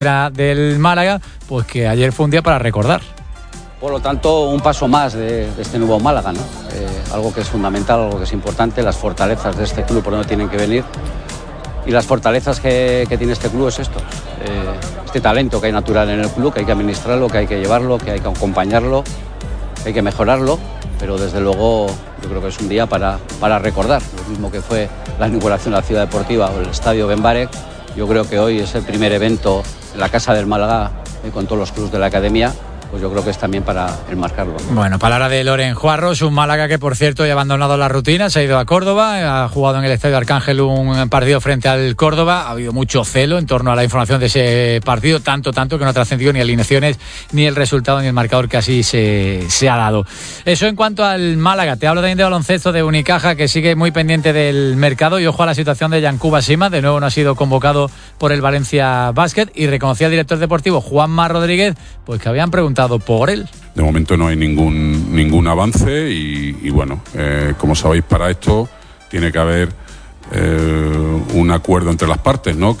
del Málaga, pues que ayer fue un día para recordar. Por lo tanto, un paso más de este nuevo Málaga, ¿no? Algo que es fundamental, algo que es importante, las fortalezas de este club por donde tienen que venir. Y las fortalezas que tiene este club es esto, este talento que hay natural en el club, que hay que administrarlo, que hay que llevarlo, que hay que acompañarlo, que hay que mejorarlo, pero desde luego yo creo que es un día para recordar, lo mismo que fue la inauguración de la Ciudad Deportiva o el Estadio Ben Barek. Yo creo que hoy es el primer evento en la Casa del Málaga con todos los clubes de la Academia. Pues yo creo que es también para enmarcarlo. Bueno, palabra de Loren Juarros, un Málaga que por cierto ya ha abandonado la rutina, se ha ido a Córdoba, ha jugado en el Estadio Arcángel un partido frente al Córdoba, ha habido mucho celo en torno a la información de ese partido, tanto que no ha trascendido ni alineaciones, ni el resultado, ni el marcador que así se ha dado. Eso en cuanto al Málaga. Te hablo también de baloncesto de Unicaja, que sigue muy pendiente del mercado, y ojo a la situación de Yankuba Sima, de nuevo no ha sido convocado por el Valencia Basket, y reconocía el director deportivo Juanma Rodríguez, pues que habían preguntado por él. De momento no hay ningún avance y bueno, como sabéis, para esto tiene que haber un acuerdo entre las partes, ¿no?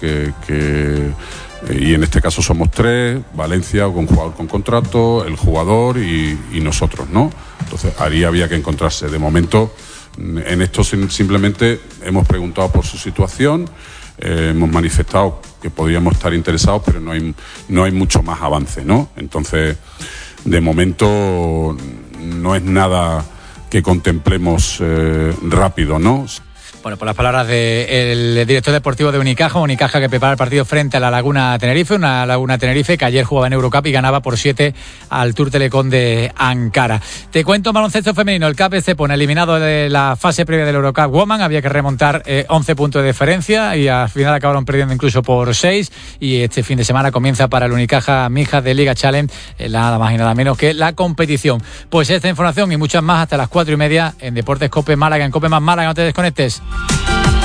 Y en este caso somos tres: Valencia con jugador con contrato, el jugador y nosotros, ¿no? Entonces había que encontrarse. De momento en esto simplemente hemos preguntado por su situación, hemos manifestado que podríamos estar interesados, pero no hay mucho más avance, ¿no? Entonces, de momento no es nada que contemplemos rápido, ¿no? Bueno, por las palabras del director deportivo de Unicaja que prepara el partido frente a la Laguna Tenerife, una Laguna Tenerife que ayer jugaba en Eurocup y ganaba por 7 al Tour Telecom de Ankara. Te cuento baloncesto femenino, el CAP Estepona, eliminado de la fase previa del Eurocup Woman, había que remontar 11 puntos de diferencia y al final acabaron perdiendo incluso por 6, y este fin de semana comienza para el Unicaja Mijas de Liga Challenge, nada más y nada menos que la competición. Pues esta información y muchas más hasta las 4:30 en Deportes COPE Málaga, en COPE más Málaga, no te desconectes.